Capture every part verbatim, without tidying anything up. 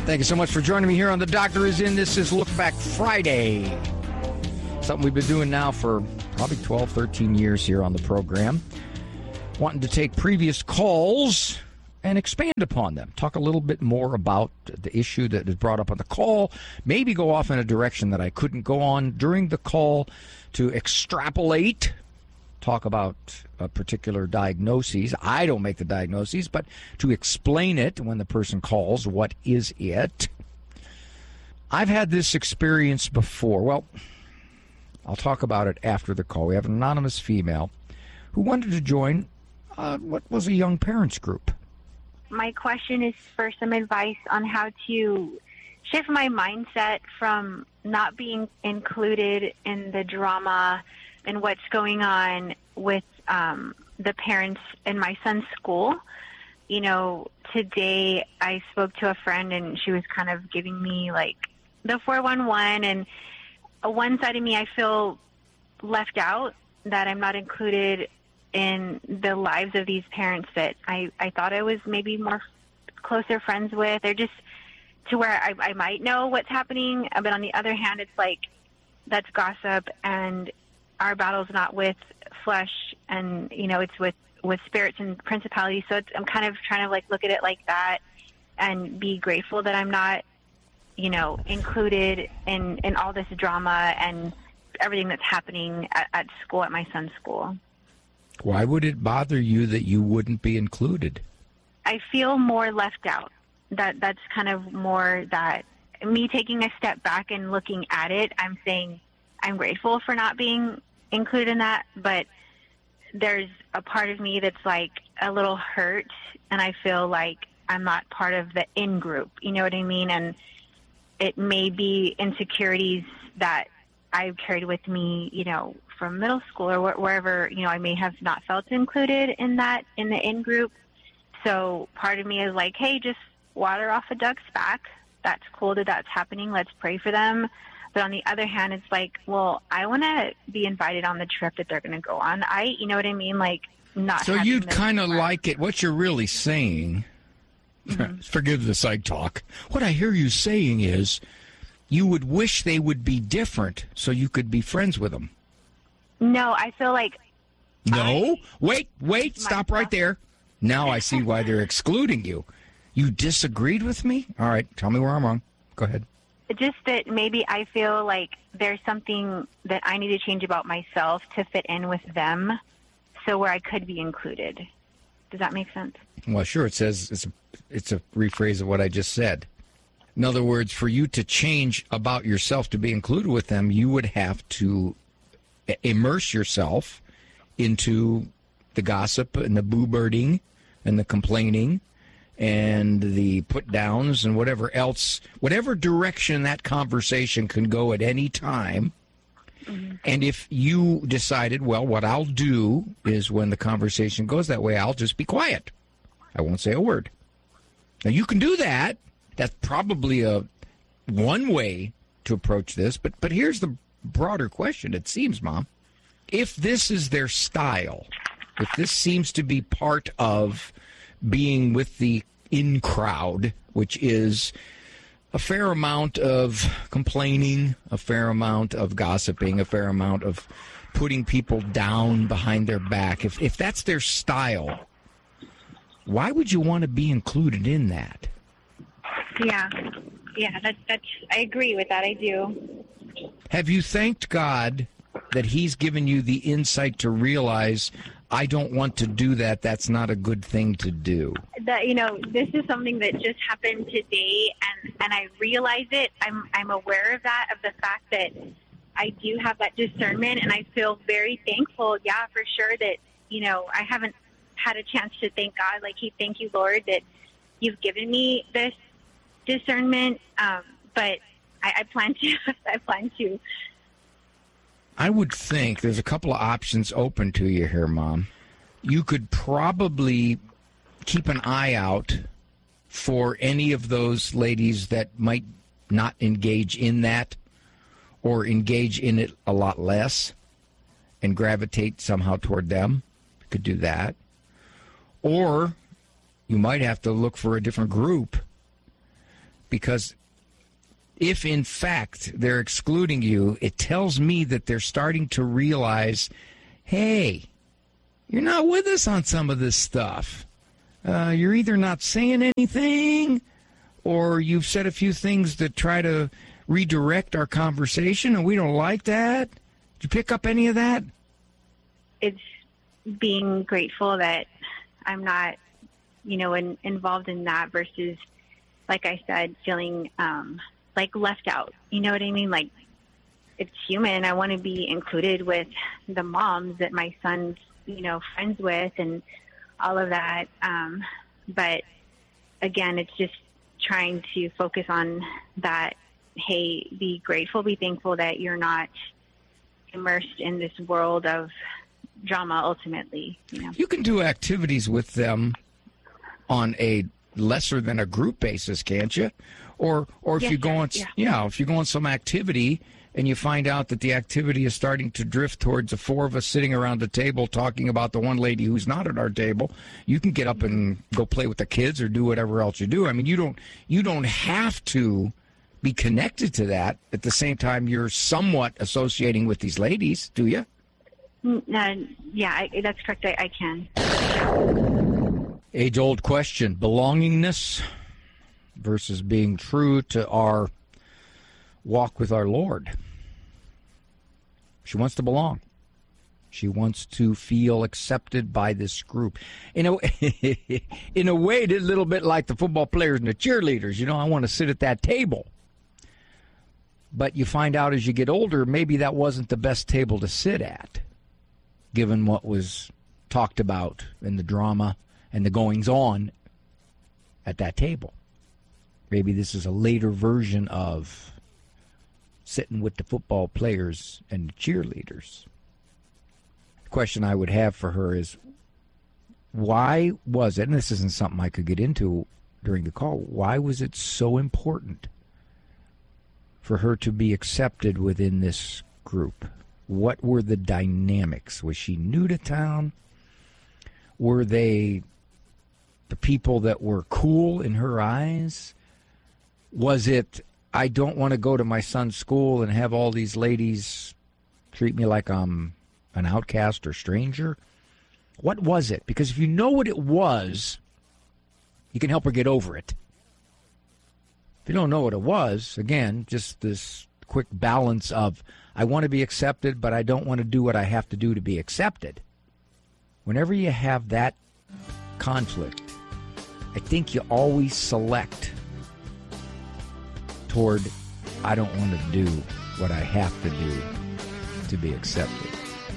Thank you so much for joining me here on The Doctor Is In. This is Look Back Friday. Something we've been doing now for probably twelve, thirteen years here on the program. Wanting to take previous calls and expand upon them. Talk a little bit more about the issue that is brought up on the call. Maybe go off in a direction that I couldn't go on during the call to extrapolate. Talk about a particular diagnosis. I don't make the diagnoses, but to explain it when the person calls, what is it? I've had this experience before. Well, I'll talk about it after the call. We have an anonymous female who wanted to join uh, what was a young parents group. My question is for some advice on how to shift my mindset from not being included in the drama and what's going on with um, the parents in my son's school. You know, today I spoke to a friend and she was kind of giving me like the four one one, and one side of me I feel left out, that I'm not included in the lives of these parents that I, I thought I was maybe more closer friends with, or just to where I, I might know what's happening. But on the other hand, it's like that's gossip, and our battle's not with flesh, and, you know, it's with, with spirits and principalities. So it's, I'm kind of trying to, like, look at it like that and be grateful that I'm not, you know, included in, in all this drama and everything that's happening at, at school, at my son's school. Why would it bother you that you wouldn't be included? I feel more left out. That That's kind of more that me taking a step back and looking at it, I'm saying I'm grateful for not being included in that, but there's a part of me that's like a little hurt, and I feel like I'm not part of the in group. You know what I mean? And it may be insecurities that I've carried with me, you know, from middle school or wh- wherever, you know, I may have not felt included in that, in the in group. So part of me is like, hey, just water off a duck's back. That's cool that that's happening. Let's pray for them. But on the other hand, it's like, well, I want to be invited on the trip that they're going to go on. I, you know what I mean? Like, not. So you'd kind of like it. What you're really saying, mm-hmm. Forgive the psych talk. What I hear you saying is you would wish they would be different so you could be friends with them. No, I feel like. No, I, wait, wait, stop right there. Now I see why they're excluding you. You disagreed with me? All right, tell me where I'm wrong. Go ahead. Just that maybe I feel like there's something that I need to change about myself to fit in with them, so where I could be included. Does that make sense? Well, sure. It says it's a, it's a rephrase of what I just said. In other words, for you to change about yourself to be included with them, you would have to immerse yourself into the gossip and the boo-birding and the complaining and the put-downs and whatever else, whatever direction that conversation can go at any time. Mm-hmm. And if you decided, well, what I'll do is when the conversation goes that way, I'll just be quiet. I won't say a word. Now, you can do that. That's probably a one way to approach this. But, but here's the broader question, it seems, Mom. If this is their style, if this seems to be part of being with the in crowd, which is a fair amount of complaining, a fair amount of gossiping, a fair amount of putting people down behind their back, if if that's their style, why would you want to be included in that? Yeah, yeah, that, that's, I agree with that, I do. Have you thanked God that he's given you the insight to realize, I don't want to do that, that's not a good thing to do? That, you know, this is something that just happened today, and, and I realize it. I'm I'm aware of that, of the fact that I do have that discernment, and I feel very thankful, yeah, for sure, that, you know, I haven't had a chance to thank God. Like, he, thank you, Lord, that you've given me this discernment, um, but I, I plan to, I plan to. I would think there's a couple of options open to you here, Mom. You could probably keep an eye out for any of those ladies that might not engage in that or engage in it a lot less and gravitate somehow toward them. You could do that. Or you might have to look for a different group because if, in fact, they're excluding you, it tells me that they're starting to realize, hey, you're not with us on some of this stuff. Uh, you're either not saying anything or you've said a few things that try to redirect our conversation, and we don't like that. Did you pick up any of that? It's being grateful that I'm not, you know, in, involved in that versus, like I said, feeling um, like left out. You know what I mean? Like, it's human. I want to be included with the moms that my son's, you know, friends with and all of that. Um, but again, it's just trying to focus on that. Hey, be grateful, be thankful that you're not immersed in this world of drama ultimately. You know? You can do activities with them on a lesser than a group basis, can't you? Or or if yes, you go on yeah. yeah, if you go on some activity and you find out that the activity is starting to drift towards the four of us sitting around the table talking about the one lady who's not at our table, you can get up and go play with the kids or do whatever else you do. I mean, you don't you don't have to be connected to that at the same time you're somewhat associating with these ladies, do you? Uh, yeah, I, that's correct. I, I can. Age-old question, belongingness versus being true to our walk with our Lord. She wants to belong. She wants to feel accepted by this group. In a, in a way, it's a little bit like the football players and the cheerleaders. You know, I want to sit at that table. But you find out as you get older, maybe that wasn't the best table to sit at, given what was talked about in the drama and the goings-on at that table. Maybe this is a later version of sitting with the football players and the cheerleaders. The question I would have for her is, why was it, and this isn't something I could get into during the call, why was it so important for her to be accepted within this group? What were the dynamics? Was she new to town? Were they the people that were cool in her eyes? Was it, I don't want to go to my son's school and have all these ladies treat me like I'm an outcast or stranger? What was it? Because if you know what it was, you can help her get over it. If you don't know what it was, again, just this quick balance of, I want to be accepted, but I don't want to do what I have to do to be accepted. Whenever you have that conflict, I think you always select toward, I don't want to do what I have to do to be accepted.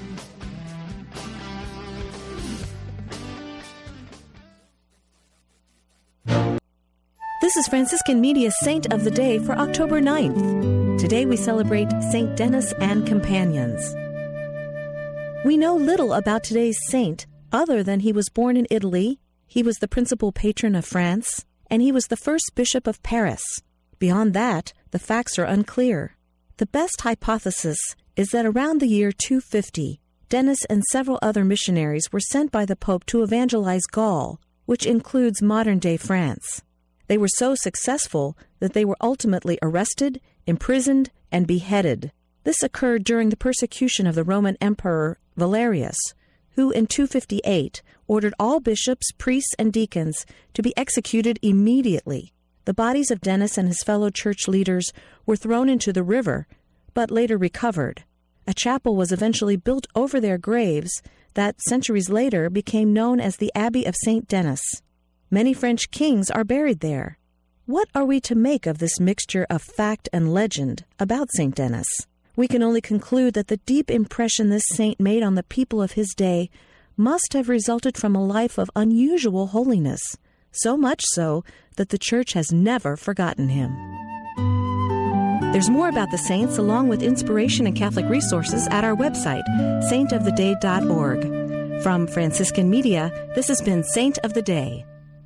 This is Franciscan Media's Saint of the Day for October ninth. Today we celebrate Saint Denis and companions. We know little about today's saint other than he was born in Italy, he was the principal patron of France, and he was the first bishop of Paris. Beyond that, the facts are unclear. The best hypothesis is that around the year two fifty, Denis and several other missionaries were sent by the Pope to evangelize Gaul, which includes modern-day France. They were so successful that they were ultimately arrested, imprisoned, and beheaded. This occurred during the persecution of the Roman Emperor Valerius, who in two fifty-eight ordered all bishops, priests, and deacons to be executed immediately. The bodies of Denis and his fellow church leaders were thrown into the river, but later recovered. A chapel was eventually built over their graves that, centuries later, became known as the Abbey of Saint Denis. Many French kings are buried there. What are we to make of this mixture of fact and legend about Saint Denis? We can only conclude that the deep impression this saint made on the people of his day must have resulted from a life of unusual holiness, so much so that the Church has never forgotten him. There's more about the saints along with inspiration and Catholic resources at our website, saint of the day dot org. From Franciscan Media, this has been Saint of the Day.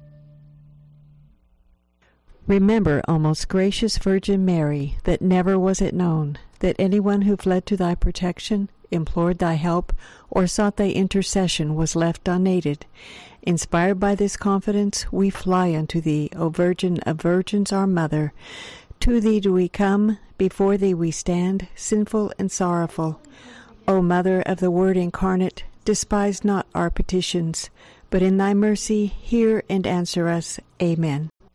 Remember, O most gracious Virgin Mary, that never was it known that anyone who fled to thy protection, implored thy help, or sought thy intercession was left unaided. Inspired by this confidence, we fly unto thee, O Virgin of Virgins, our Mother. To thee do we come, before thee we stand, sinful and sorrowful. O Mother of the Word incarnate, despise not our petitions, but in thy mercy hear and answer us. Amen.